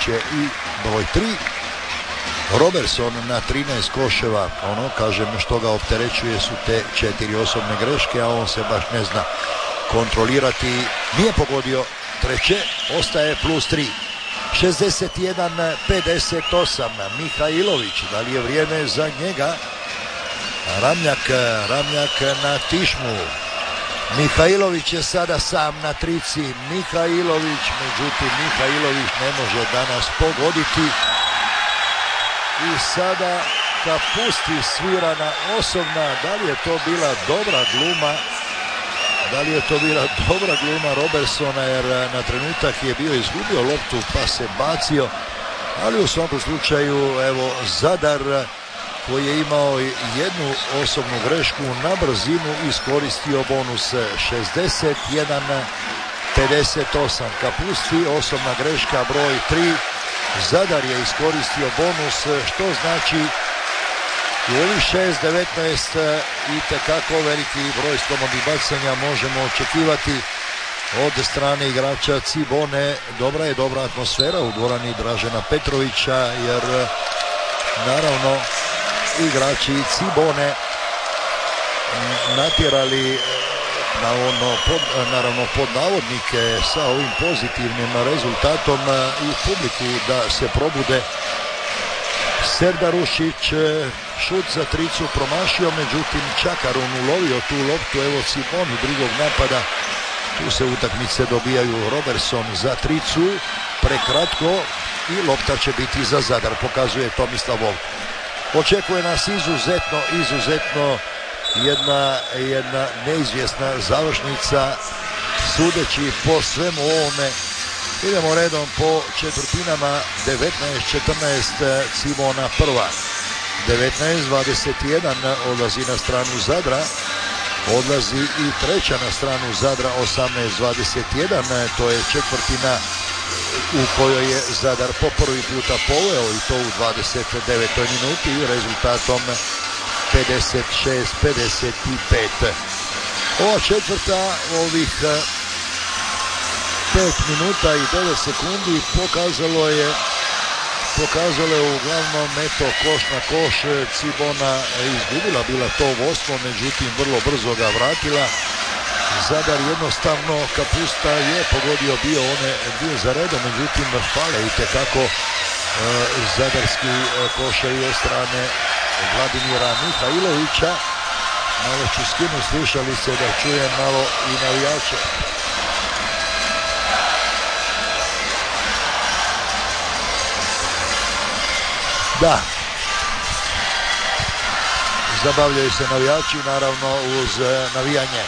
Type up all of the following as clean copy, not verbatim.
Mihajilović je i broj 3. Robertson na 13 koševa, kažem što ga opterećuje su te 4 osobne greške, a on se baš ne zna kontrolirati. Nije pogodio treće, ostaje plus 3. 61-58, Mihajilović, da li je vrijeme za njega? Ramljak na Tišmu. Mihajilović je sada sam na trici. Mihajilović ne može danas pogoditi. I sada Kapusti svira na osobna. Da li je to bila dobra gluma Robertsona, jer na trenutak je bio izgubio loptu pa se bacio, ali u svakom slučaju evo Zadar koji je imao jednu osobnu grešku na brzinu iskoristio bonus. 61-58 Kapusti, osobna greška broj 3. Zadar je iskoristio bonus, što znači u ovih 6-19 i tekako veliki broj slobodnih bacanja možemo očekivati od strane igrača Cibone. Dobra atmosfera u dvorani Dražena Petrovića, jer naravno igrači Cibone natjerali naravno pod navodnike sa ovim pozitivnim rezultatom i publiku da se probude. Serdarušić šut za tricu promašio, međutim Čakarun ulovio tu loptu. Evo Ciboni drugog napada, tu se utakmice dobijaju. Robertson za tricu, prekratko i lopta će biti za Zadar, pokazuje Tomislav Volk. Očekuje nas izuzetno jedna neizvjesna završnica, sudeći po svemu ovome. Idemo redom po četvrtinama. 19-14 Cibona prva, 19-21 odlazi na stranu Zadra, odlazi i treća na stranu Zadra. 18-21, to je četvrtina u kojoj je Zadar po prvi puta poveo, i to u 29. minuti rezultatom 56-55. Ova četvrta, ovih 5 minuta i 9 sekundi pokazalo je uglavnom koš na koš. Cibona izgubila bila to vodstvo, međutim vrlo brzo ga vratila. Zadar jednostavno, Kapusta je pogodio bio one dvije za redom, međutim fale i tekako zadarski koševi od strane Vladimira Mihajilovića. Malo ću skinu slušalice da čujem malo i navijače. Da, zabavljaju se navijači, naravno uz navijanje.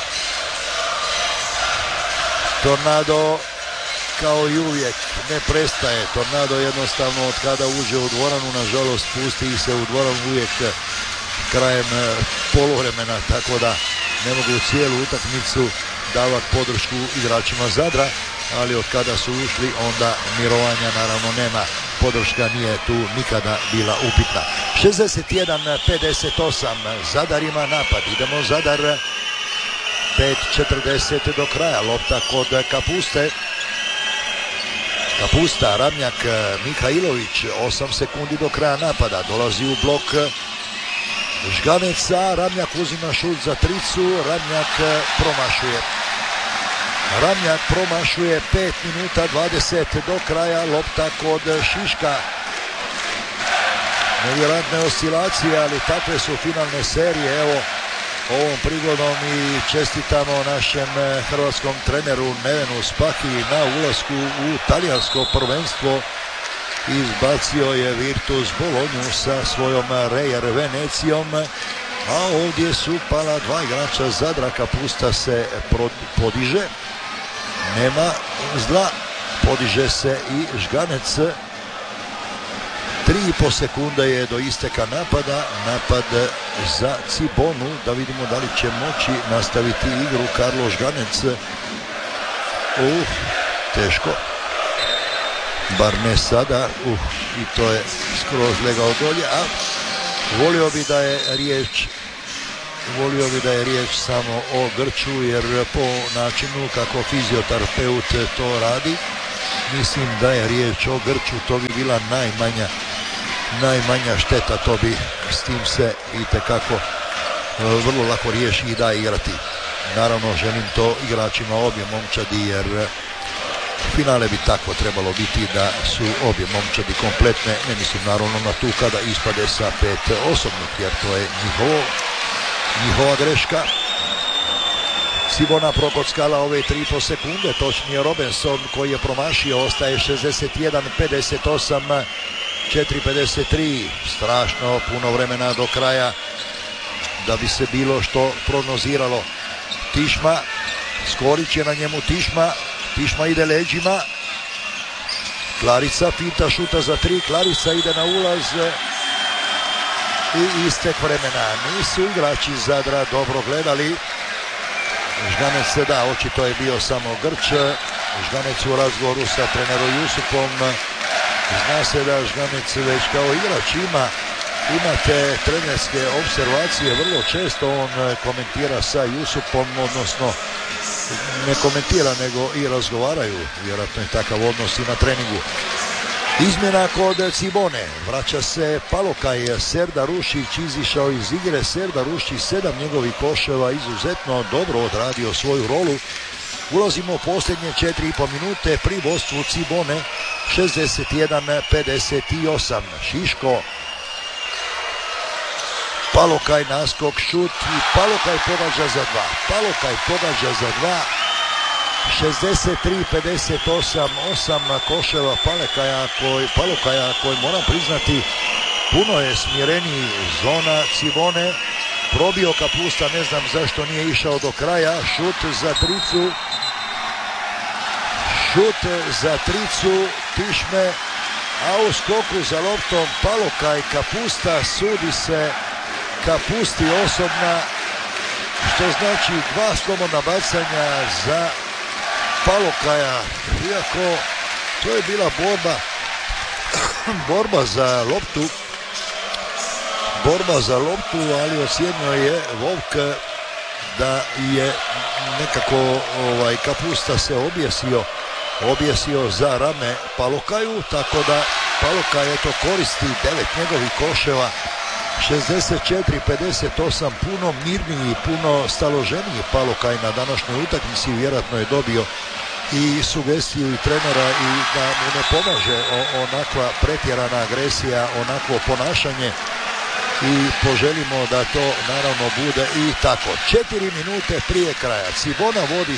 Tornado kao i uvijek ne prestaje. Tornado jednostavno od kada uđe u dvoranu, nažalost pusti se u dvoranu uvijek krajem poluvremena, tako da ne mogu cijelu utakmicu davati podršku igračima Zadra, ali od kada su ušli onda mirovanja naravno nema. Podrška nije tu nikada bila upitna. 61-58 Zadar ima napad. Idemo Zadar. 5:40 do kraja. Lopta kod Kapuste. Kapusta, Ramljak, Mihajilović. 8 sekundi do kraja napada. Dolazi u blok Žganeca. Ramljak uzima šut za tricu. Ramljak promašuje. 5 minuta 20 do kraja. Lopta kod Šiška. Nevjerojatne oscilacije, ali takve su finalne serije. Evo, ovom prigodom i čestitamo našem hrvatskom treneru Nevenu Spaki na ulasku u talijansko prvenstvo. Izbacio je Virtus Bolonju sa svojom Reyer Venecijom, a ovdje su pala dva igrača Zadra. Kapusta se podiže, nema zla, podiže se i Žganec. 3,5 sekunde je do isteka napada. Napad za Cibonu, da vidimo da li će moći nastaviti igru Karlo Žganec. Teško, bar ne sada. I to je skroz legao dolje, a volio bi da je riječ samo o grču, jer po načinu kako fizioterapeut to radi mislim da je riječ o Grču, to bi bila najmanja šteta, to bi s tim se itekako vrlo lako riješi i da igrati. Naravno želim to igračima obje momčadi, jer finale bi tako trebalo biti da su obje momčadi kompletne, ne mislim naravno na tu kada ispade sa 5 osobnih, jer to je njihova greška. Cibona prokockala ove 3,5 sekunde, točnije Robertson koji je promašio, ostaje 61-58, 4:53, strašno puno vremena do kraja da bi se bilo što prognoziralo. Tišma, Skorić je na njemu, Tišma ide leđima, Klarica finta šuta za 3, Klarica ide na ulaz i istek vremena. Nisu igrači Zadra dobro gledali. Žganec se da, očito je bio samo Grč. Žganec u razgovoru sa trenerom Jusupom. Zna se da Žganec već kao igrač imate trenerske observacije, vrlo često on komentira sa Jusupom, odnosno ne komentira nego i razgovaraju, vjerojatno je takav odnos i na treningu. Izmjena kod Cibone, vraća se Palokaj, Serdar Rušić izišao iz igre, Serdar Rušić 7 njegovih koševa, izuzetno dobro odradio svoju rolu. Ulazimo u posljednje 4,5 minute pri vodstvu Cibone, 61-58. Šiško, Palokaj naskok, šut i Palokaj pogađa za 2. 63-58, 8 koševa Palokaja koji moram priznati puno je smireniji. Zona Cibone, probio Kapusta, ne znam zašto nije išao do kraja, šut za tricu Tišme, a u skoku za loptom Palokaj, Kapusta, sudi se Kapusti osobna, što znači 2 slobodna bacanja za Palokaja, iako to je bila borba za loptu, ali ocijenio je Vovk da je nekako Kapusta se objesio za rame Palokaju, tako da Palokaj koristi 9 njegovih koševa, 64-58, puno mirniji, puno staloženiji Palokaj na današnjoj utakmici. Vjerojatno je dobio i sugestiju i trenera i da mu ne pomaže onakva pretjerana agresija, onakvo ponašanje, i poželimo da to naravno bude i tako. 4 minute prije kraja Cibona vodi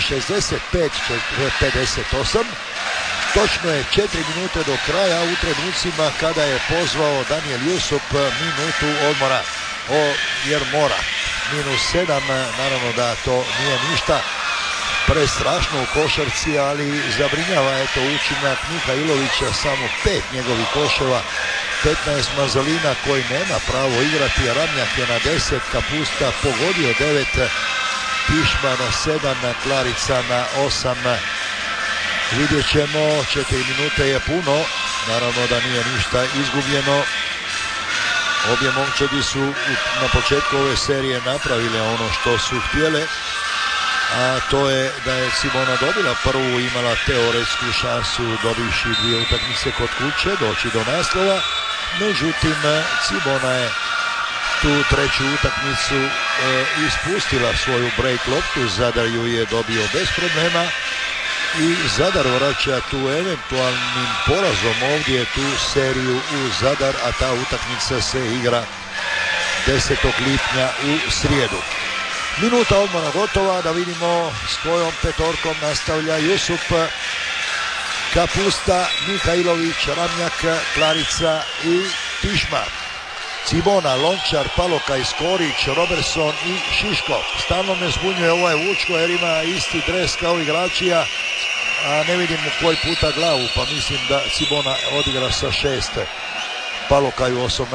65-58. Točno je 4 minute do kraja, u trenucima kada je pozvao Daniel Jusup minutu odmora, jer mora. -7, naravno da to nije ništa prestrašno u košarci, ali zabrinjava učinak Mihajlovića, samo 5 njegovih koševa, 15 Mazolina koji nema pravo igrati, Ramljak je na 10, Kapusta pogodio 9, Tišma na 7, Klarica na 8. Vidjet ćemo, 4 minute je puno, naravno da nije ništa izgubljeno. Obje momčadi su na početku ove serije napravile ono što su htjele, a to je da je Cibona dobila prvu, imala teoretsku šansu dobivši 2 utakmice kod kuće doći do naslova. Međutim, Cibona je tu treću utakmicu ispustila svoju break loptu, Zadar ju je dobio bez problema i Zadar vraća tu eventualnim porazom ovdje tu seriju u Zadar, a ta utakmica se igra 10. lipnja u srijedu. Minuta odmora gotova, da vidimo s kojom petorkom nastavlja Jusup. Kapusta, Mihajlović, Ramljak, Klarica i Tišma. Cibona, Lončar, Palokaj, Skorić, Robertson i Šiško. Stalno me zbunjuje ovaj Vučko jer ima isti dres kao igračija, a ne vidim mu koji puta glavu, pa mislim da Cibona odigra sa 6. Palokaju osobna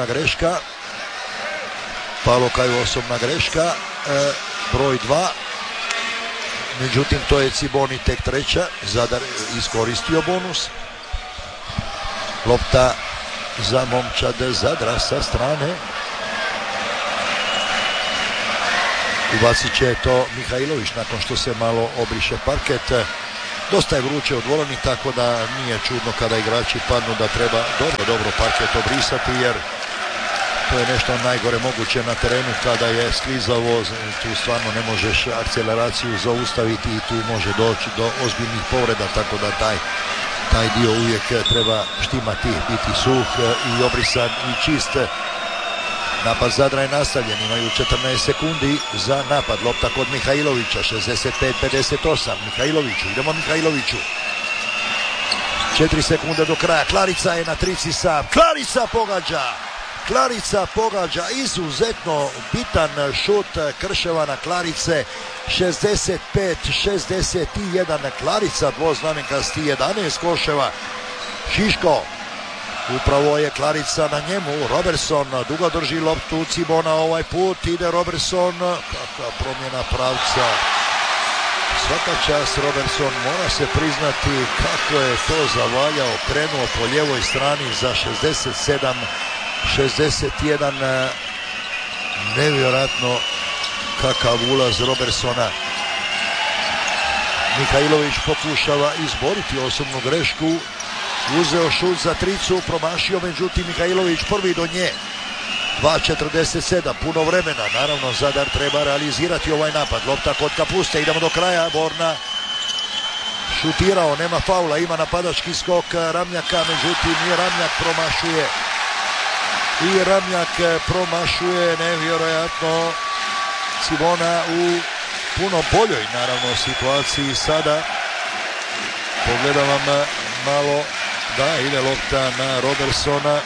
greška, broj 2. Međutim, to je Ciboni tek treća. Zadar iskoristio bonus. Lopta za momčad Zadra sa strane. Ubacit će to Mihajlović nakon što se malo obriše parket. Dosta je vruće u dvorani, tako da nije čudno kada igrači padnu da treba dobro parket obrisati, jer to je nešto najgore moguće na terenu kada je sklizavo. Tu stvarno ne možeš akceleraciju zaustaviti i tu može doći do ozbiljnih povreda, tako da taj dio uvijek treba štimati, biti suh i obrisan i čist. Napad Zadra je nastavljen, imaju 14 sekundi za napad. Lopta kod Mihajlovića, 65-58. Mihajloviću, idemo Mihajloviću. 4 sekunde do kraja. Klarica je na trici sam. Klarica pogađa, izuzetno bitan šut Krševana Klarice, 65-61. Klarica dvoznamenkasti, 11 koševa. Šiško, upravo je Klarica na njemu. Robertson dugo drži loptu, Cibona ovaj put, ide Robertson, kakva promjena pravca. Svaka čast Robertson, mora se priznati kako je to zavaljao, krenuo po ljevoj strani za 67-61, nevjerojatno kakav ulaz Robertsona. Mihajlović pokušava izboriti osobnu grešku, uzeo šut za tricu, promašio, međutim Mihajlović prvi do nje. 2.47, puno vremena, naravno Zadar treba realizirati ovaj napad. Lopta kod Kapuste, idemo do kraja. Borna šutirao, nema faula, ima napadački skok Ramljaka, međutim i Ramljak promašuje, nevjerojatno. Cibona u puno boljoj naravno situaciji sada. Pogledavam malo, da, ide lopta na Robertsona.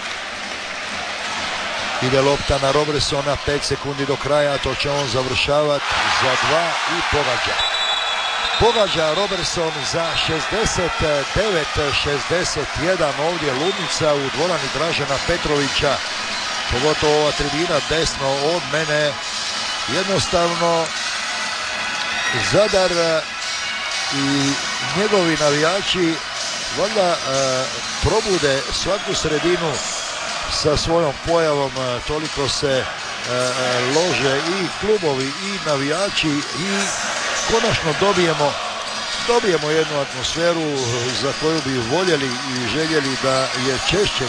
5 sekundi do kraja, to će on završavati za 2 i pogađa Robertson za 69-61. Ovdje ludnica u dvorani Dražena Petrovića, pogotovo ova tribina desno od mene. Jednostavno Zadar i njegovi navijači valjda probude svaku sredinu sa svojom pojavom, toliko se lože i klubovi i navijači i konačno dobijemo jednu atmosferu za koju bi voljeli i željeli da je češće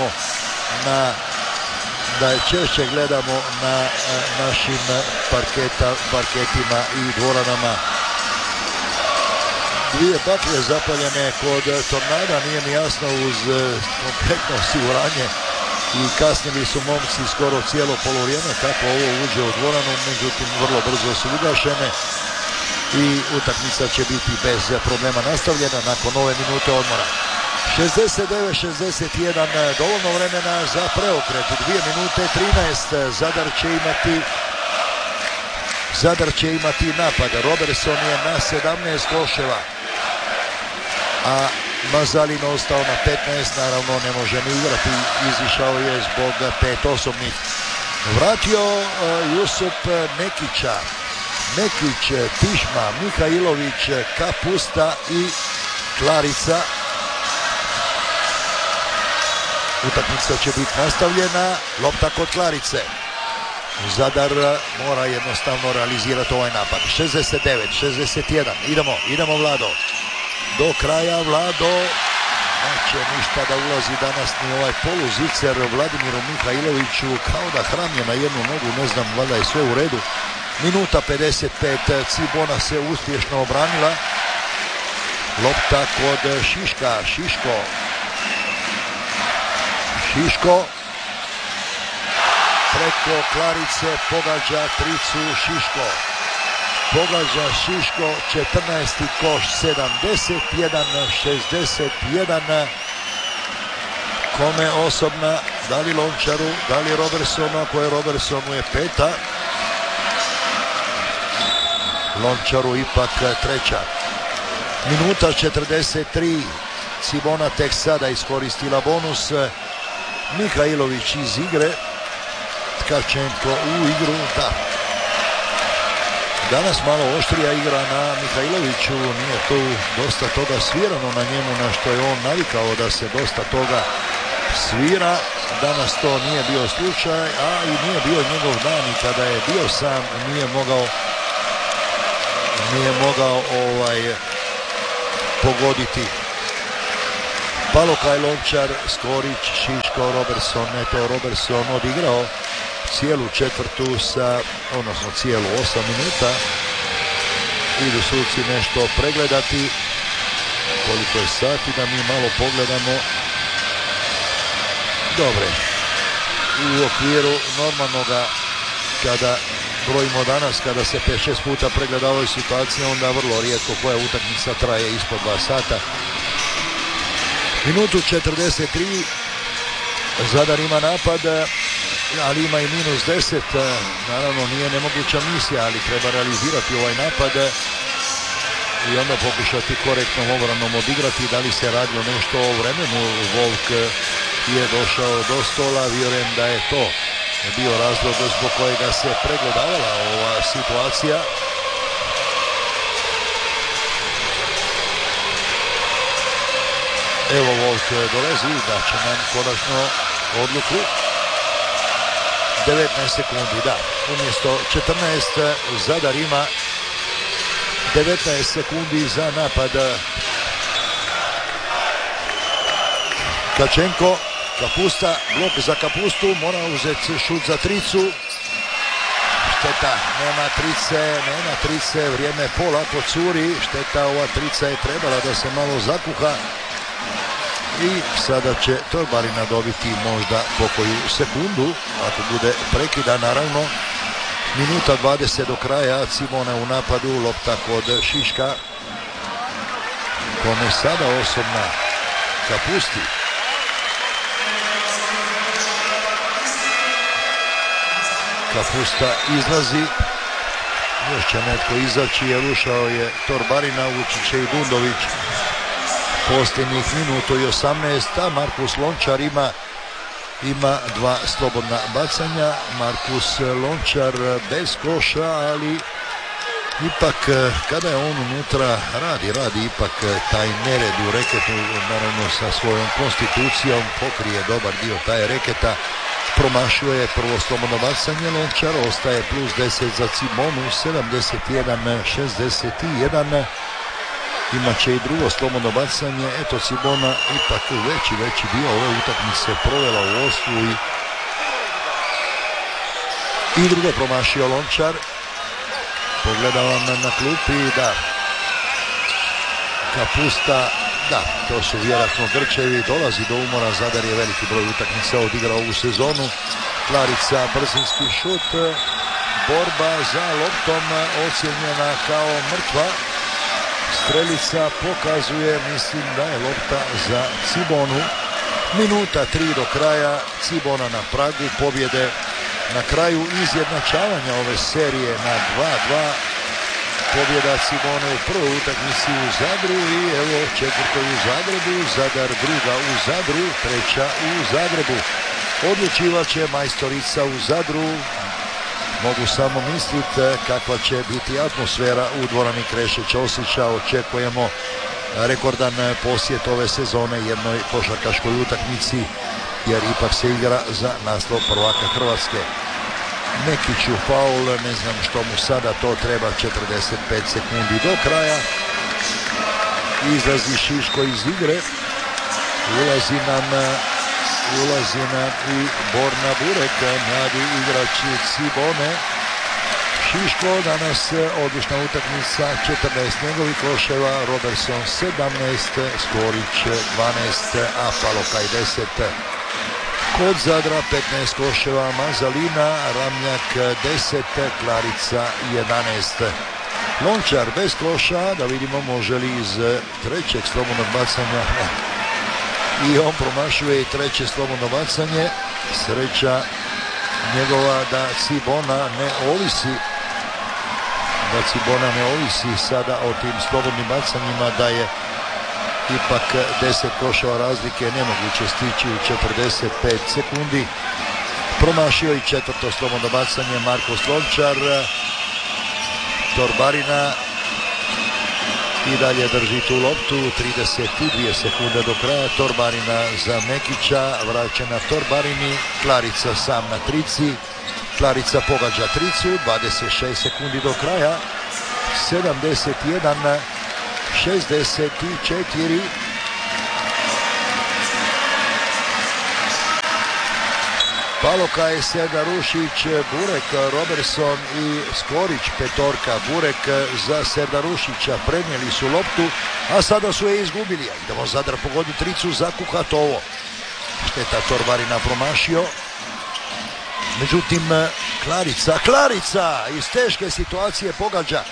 gledamo na našim parketima i dvoranama. 2 baklje zapaljene kod Tornada, nije mi jasno uz konkretno osiguranje i kasnili su momci skoro cijelo polovrijeme kako ovo uđe u dvoranu, međutim vrlo brzo su ugašene i utakmica će biti bez problema nastavljena nakon ove minute odmora. 69-61, dovoljno vremena za preokret, 2 minute 13, Zadar će imati napad. Robertson je na 17 koševa, a Mazalin ostao na 15, naravno ne može ni igrati, izišao je zbog 5 osobnih. Vratio Jusup Nekića, Nekić, Tišma, Mihajlović, Kapusta i Klarica. Utakmica će biti nastavljena, lopta kod Klarice. Zadar mora jednostavno realizirati ovaj napad. 69-61, idemo Vlado. Do kraja Vlado, neće ništa da ulazi danas ni ovaj poluzicer Vladimiru Mihajloviću, kao da hramje na jednu nogu, ne znam, valjda je sve u redu. Minuta 55, Cibona se uspješno obranila. Lopta kod Šiško. Preko Klarice pogađa tricu Šiško. 14. koš, 71-61. Kome osobna, da li Lončaru, da li Robertsonu, ako je Robertsonu je 5. Lončaru ipak 3. Minuta 43, Cibona tek sada iskoristila bonus. Mihajlović iz igre, Tkačenko u igru, da. Danas malo oštrija igra na Mihajloviću, nije tu dosta toga svirano na njemu, na što je on navikao da se dosta toga svira. Danas to nije bio slučaj, a i nije bio njegov dan i kada je bio sam nije mogao pogoditi. Palokaj, Lončar, Skorić, Šiško, Robertson. Eto, Robertson odigrao cijelu četvrtu odnosno cijelu 8 minuta. Idu suci nešto pregledati koliko je sati, da mi malo pogledamo. Dobre, u okviru normalnoga, kada brojimo danas, kada se 5-6 puta pregledavaju situacije, onda vrlo rijetko koja utakmica traje ispod 2 sata. Minutu 43, Zadar ima napad, ali ima i -10, naravno nije nemoguća misija, ali treba realizirati ovaj napad i onda pokušati korektnom obranom odigrati. Da li se radilo nešto o vremenu, Volk je došao do stola, vjerujem da je to bio razlog zbog kojega se pregledavala ova situacija. Evo Volk dolazi, da će nam konačno odluku. 19 sekundi, da, umjesto 14 Zadar ima 19 sekundi za napad. Kačenko, Kapusta, blok za Kapustu, mora uzeti šut za tricu. Šteta, nema trice, vrijeme polako curi, šteta, ova trica je trebala da se malo zakuha. I sada će Torbarina dobiti možda pokoju sekundu, ako bude prekida, naravno. Minuta 20 do kraja, Cimone u napadu, lopta kod Šiška. Kome sada osobna, Kapusti. Kapusta izlazi, još će netko izaći jer ušao je Torbarina, ući će i Dundović. Posljednjih minutu i 18, a Markus Lončar ima 2 slobodna bacanja. Markus Lončar bez koša, ali ipak kada je on unutra radi ipak taj nered u reketu, naravno sa svojom konstitucijom pokrije dobar dio taj reketa. Promašio je prvo slobodno bacanje Lončar, ostaje plus 10 za Cimonu, 71-61. Imat će i drugo slobodno bacanje. Eto, Cibona ipak veći dio ove utakmice provela u vodstvu i drugo promašio Lončar. Pogledavam na klupi, da, Kapusta, da, to su vjerojatno Grčevi, dolazi do umora, Zadar je veliki broj utakmica odigrao ovu sezonu. Klarica, brzinski šut, borba za loptom ocjenjena kao mrtva. Strelica pokazuje, mislim da je lopta za Cibonu. Minuta 3 do kraja, Cibona na pragu pobjede, na kraju izjednačavanja ove serije na 2-2. Pobjeda Cibone u prvoj utakmici u Zadru i evo četvrtoj u Zagrebu, Zadar druga u Zadru, treća u Zagrebu. Odlučivat će majstorica u Zadru. Mogu samo misliti kakva će biti atmosfera u dvorani Kreše Ćosića. Očekujemo rekordan posjet ove sezone jednoj košarkaškoj utakmici, jer ipak se igra za naslov prvaka Hrvatske. Mekiću faul, ne znam što mu sada to treba, 45 sekundi do kraja. Izlazi Šiško iz igre, ulazi nam i Borna Burek, mladi igrač Cibone. Šiško danas odlična utakmica, 14 njegovih koševa, Robertson 17, Skorić 12, a Palokaj 10. Kod Zadra 15 koševa, Mazalina, Ramljak 10, Klarica 11. Lončar bez koša, da vidimo može li iz trećeg slobodnog bacanja. I on promašuje i treće slobodno bacanje. Sreća njegova da Cibona ne ovisi sada o tim slobodnim bacanjima, da je ipak 10 koševa razlike nemoguće stići u 45 sekundi. Promašio i četvrto slobodno bacanje Markus Lončar. Torbarina i dalje drži tu loptu, 32 sekunde do kraja. Torbarina za Mekića, vraćena Torbarini, Klarica sam na trici, Klarica pogađa tricu, 26 sekundi do kraja, 64. Palokaj, Serdarušić, Burek, Robertson i Skorić petorka. Burek za Serdarušića, prenijeli su loptu, a sada su je izgubili. Idemo Zadar pogodi tricu, zakuhat ovo. Šteta, Torbarina promašio. Međutim, Klarica iz teške situacije pogađa.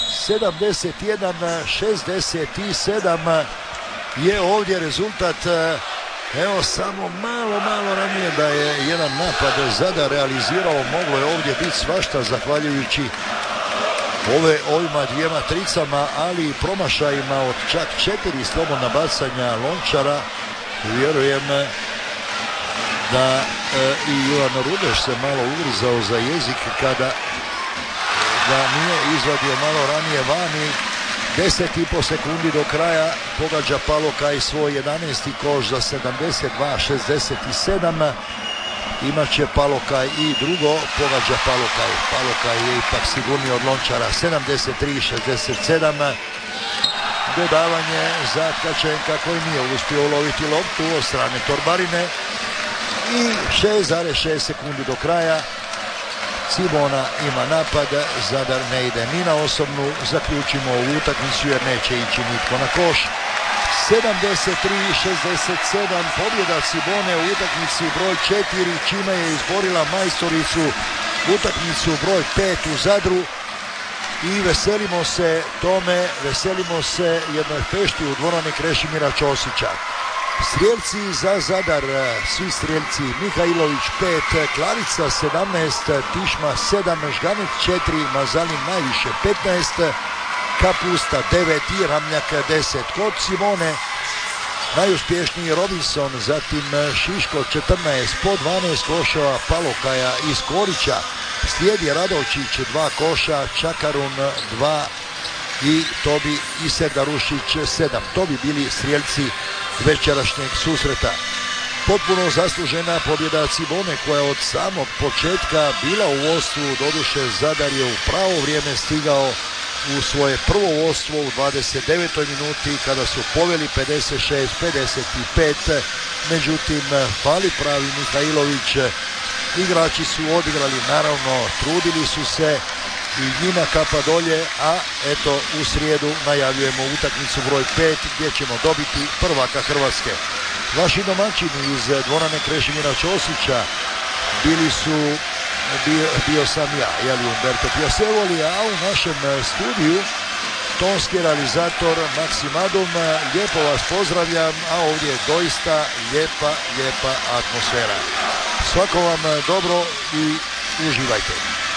71-67 je ovdje rezultat. Evo samo malo ranije da je jedan napad Zadar realizirao, moglo je ovdje biti svašta zahvaljujući ovima dvijema tricama, ali i promašajima od čak 4 slobodna bacanja Lončara. Vjerujem da i Jovan Rudeš se malo ugrizao za jezik kada ga nije izvadio malo ranije vani. 10,5 sekundi do kraja, pogađa Palokaj svoj 11. koš za 72-67. Imaće Palokaj i drugo, pogađa Palokaj. Palokaj je ipak sigurniji od Lončara, 73-67. Dodavanje za Tkačenka koji nije uspio uloviti loptu od strane Torbarine. I 6,6 sekundi do kraja. Cibona ima napad, Zadar ne ide ni na osobnu, zaključimo ovu utakmicu jer neće ići nitko na koš. 73-67, pobjeda Cibone u utakmici broj 4, čime je izborila majstoricu utakmicu broj 5 u Zadru. I veselimo se tome, veselimo se jednoj fešti u dvorani Krešimira Ćosića. Strijelci za Zadar, svi strijelci: Mihajlović 5, Klarica 17, Tišma 7, Žganic 4, Mazalin najviše 15, Kapusta 9 i Ramljak 10. Kod Simone najuspješniji Robinson, zatim Šiško 14, po 12 koševa Palokaja i Skorića. Slijedi Radovčić 2 koša, Čakarun 2 i Tobi i Serdarušić 7. To bi bili strijelci večerašnjeg susreta. Potpuno zaslužena pobjeda Cibone koja od samog početka bila u vodstvu, doduše Zadar je u pravo vrijeme stigao u svoje prvo vodstvo u 29. minuti kada su poveli 56-55. Međutim, fali pravi Mihajlović. Igrači su odigrali, naravno, trudili su se i njima kapa dolje, a eto u srijedu najavljujemo utakmicu broj 5 gdje ćemo dobiti prvaka Hrvatske. Vaši domaćini iz dvorane Krešimira Ćosića bio sam ja, Umberto Pjasevoli, a u našem studiju tonski realizator Maksim Adum. Lijepo vas pozdravljam, a ovdje je doista lijepa atmosfera. Svako vam dobro i uživajte.